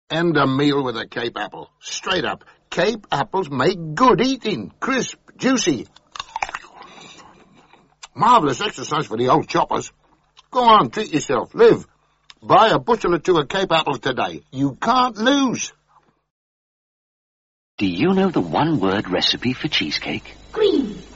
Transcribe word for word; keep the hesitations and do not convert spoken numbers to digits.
End a meal with a Cape apple. Straight up. Cape apples make good eating. Crisp, juicy. Marvellous exercise for the old choppers. Go on, treat yourself. Live. Buy a bushel or two of Cape apples today. You can't lose. Do you know the one-word recipe for cheesecake? Green.